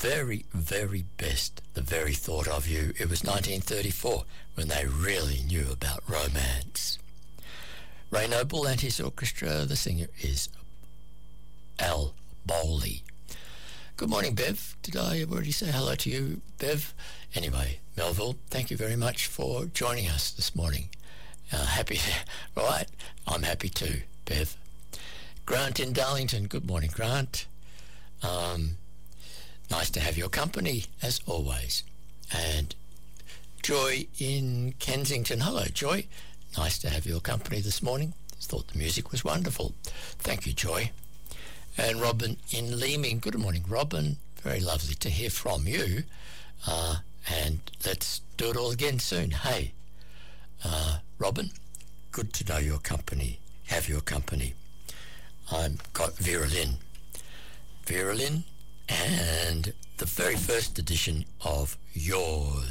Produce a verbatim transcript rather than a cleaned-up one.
very, very best, the very thought of you. It was nineteen thirty-four when they really knew about romance. Ray Noble and his orchestra, the singer is Al Bowley. Good morning, Bev. Did I already say hello to you, Bev? Anyway, Melville, thank you very much for joining us this morning. Uh, happy, right? I'm happy too, Bev. Grant in Darlington. Good morning, Grant. Um, nice to have your company, as always. And Joy in Kensington. Hello, Joy. Nice to have your company this morning. Thought the music was wonderful. Thank you, Joy. And Robin in Leeming. Good morning, Robin. Very lovely to hear from you. Uh, and let's do it all again soon. Hey, uh, Robin, good to know your company, have your company. I've got Vera Lynn. Vera Lynn and the very first edition of Yours.